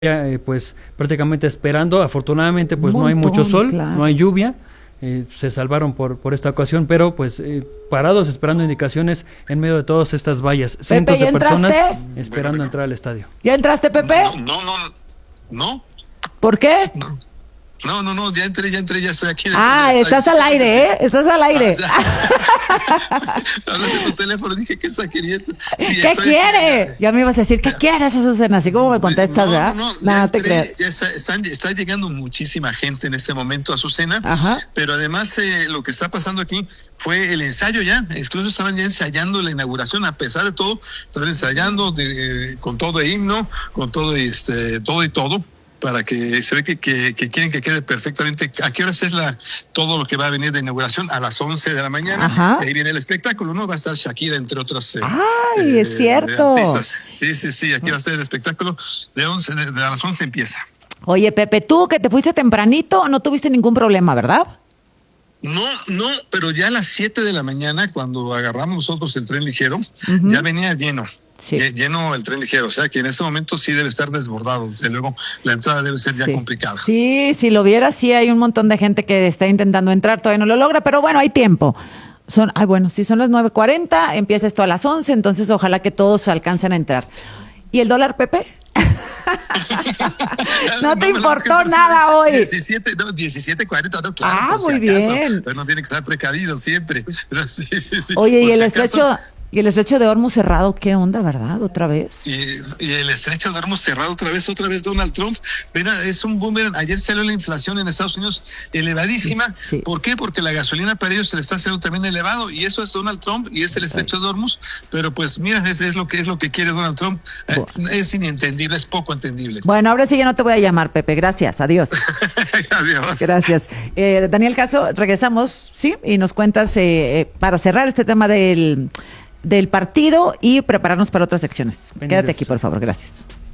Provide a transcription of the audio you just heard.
pues prácticamente esperando. Afortunadamente pues Un no hay mucho montón, sol, claro. no hay lluvia, se salvaron por esta ocasión, pero pues parados esperando indicaciones en medio de todas estas vallas, cientos ¿ya de personas entraste? esperando entrar al estadio. ¿Ya entraste, Pepe? No, ¿Por qué? ya entré, ya estoy aquí. Estás al aire, ¿eh? Estás al aire. Hablas de tu teléfono, dije, ¿qué está queriendo? Sí, ¿Qué estoy quiere? aquí. Ya me ibas a decir, ¿qué quieres, Azucena? Así como me contestas, ¿verdad? Nada, te creas. Ya está llegando muchísima gente en este momento, Azucena. Ajá. Pero además lo que está pasando aquí fue el ensayo ya. Incluso estaban ya ensayando la inauguración, a pesar de todo, estaban ensayando con todo de himno, con todo todo y todo, para que se ve que quieren que quede perfectamente. ¿A qué horas es todo lo que va a venir de inauguración? A las 11 de la mañana. Ajá. Ahí viene el espectáculo, ¿no? Va a estar Shakira, entre otras ¡Ay, es cierto! artistas. Sí, aquí va a ser el espectáculo. De las 11 empieza. Oye, Pepe, tú que te fuiste tempranito, no tuviste ningún problema, ¿verdad? No, pero ya a las 7 de la mañana, cuando agarramos nosotros el tren ligero, ya venía lleno. Sí. Lleno el tren ligero, o sea que en este momento sí debe estar desbordado, desde luego la entrada debe ser ya complicada. Sí, si lo vieras, sí hay un montón de gente que está intentando entrar, todavía no lo logra, pero bueno, hay tiempo. Si son las 9:40, empieza esto a las 11, entonces ojalá que todos alcancen a entrar. ¿Y el dólar, Pepe? No te importó nada hoy. 17.40, no, claro. Muy bien. Pero no tiene que estar precavido siempre. Sí. Oye, ¿y el el estrecho de Hormuz cerrado? ¿Qué onda, verdad? ¿Otra vez? Y el estrecho de Hormuz cerrado otra vez Donald Trump. Verá, es un boomerang. Ayer salió la inflación en Estados Unidos elevadísima. Sí. ¿Por qué? Porque la gasolina para ellos se le está haciendo también elevado, y eso es Donald Trump y es el estrecho de Hormuz. Pero pues mira, es lo que quiere Donald Trump. Es inentendible, es poco entendible. Bueno, ahora sí ya no te voy a llamar, Pepe. Gracias, adiós. Adiós. Gracias. Daniel Caso, regresamos, ¿sí? Y nos cuentas para cerrar este tema del partido y prepararnos para otras secciones. Quédate aquí, por favor. Gracias.